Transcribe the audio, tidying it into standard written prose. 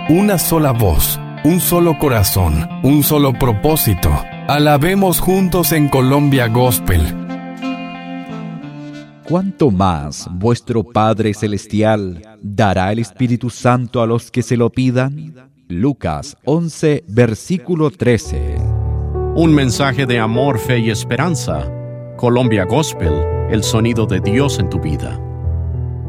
una sola voz, un solo corazón, un solo propósito. Alabemos juntos en Colombia Gospel. ¿Cuánto más vuestro Padre Celestial dará el Espíritu Santo a los que se lo pidan? Lucas 11, versículo 13. Un mensaje de amor, fe y esperanza. Colombia Gospel, el sonido de Dios en tu vida.